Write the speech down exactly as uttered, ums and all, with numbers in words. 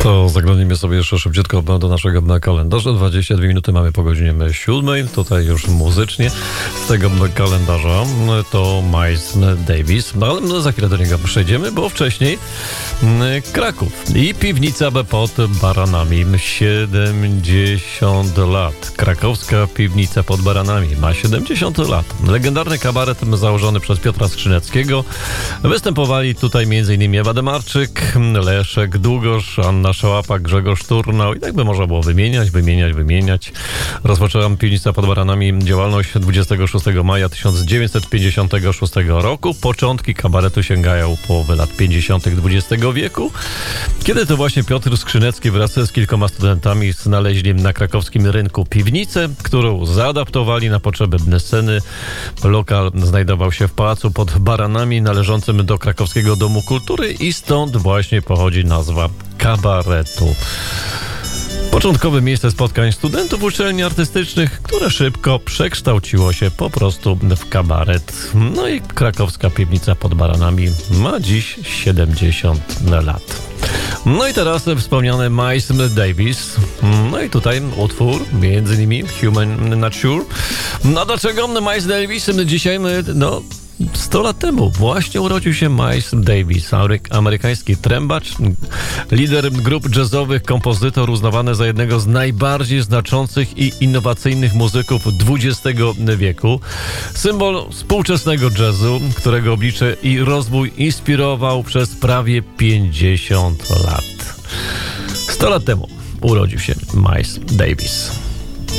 To zaglądnijmy sobie jeszcze szybciutko do naszego kalendarza. dwadzieścia dwie minuty mamy po godzinie siódmej. Tutaj już muzycznie z tego kalendarza to Miles Davis. No ale za chwilę do niego przejdziemy, bo wcześniej Kraków i piwnica pod Baranami. siedemdziesiąt lat. Krakowska piwnica pod Baranami ma siedemdziesiąt lat. Legendarny kabaret założony przez Piotra Skrzyneckiego. Występowali tutaj m.in. Ewa Demarczyk, Leszek Długosz, Anna Szałapa, Grzegorz Turnał i tak by można było wymieniać, wymieniać, wymieniać. Rozpoczęła piwnica pod Baranami działalność dwudziestego szóstego maja tysiąc dziewięćset pięćdziesiątego szóstego roku. Początki kabaretu sięgają połowy lat pięćdziesiątych dwudziestego wieku, kiedy to właśnie Piotr Skrzynecki wraz z kilkoma studentami znaleźli na krakowskim rynku piwnicę, którą zaadaptowali na potrzeby sceny. Lokal znajdował się w pałacu pod Baranami należącym do Krakowskiego Domu Kultury i stąd właśnie pochodzi nazwa kabaretu. Początkowe miejsce spotkań studentów uczelni artystycznych, które szybko przekształciło się po prostu w kabaret. No i krakowska piwnica pod Baranami ma dziś siedemdziesiąt lat. No i teraz wspomniany Miles Davis. No i tutaj utwór, między innymi Human Nature. No dlaczego Miles Davis dzisiaj my, no... sto lat temu właśnie urodził się Miles Davis, amerykański trębacz, lider grup jazzowych, kompozytor uznawany za jednego z najbardziej znaczących i innowacyjnych muzyków dwudziestego wieku. Symbol współczesnego jazzu, którego oblicze i rozwój inspirował przez prawie pięćdziesiąt lat. sto lat temu urodził się Miles Davis.